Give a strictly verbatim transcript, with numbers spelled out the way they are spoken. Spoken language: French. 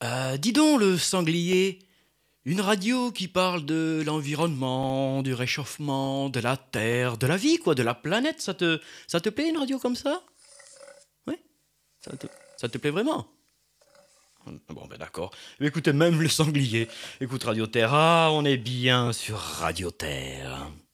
Euh, dis donc, le sanglier, une radio qui parle de l'environnement, du réchauffement, de la Terre, de la vie, quoi, de la planète, ça te, ça te plaît une radio comme ça? Oui, ça te, ça te plaît vraiment? Bon, ben d'accord. Écoutez, même le sanglier. Écoute Radio Terre, ah, on est bien sur Radio Terre.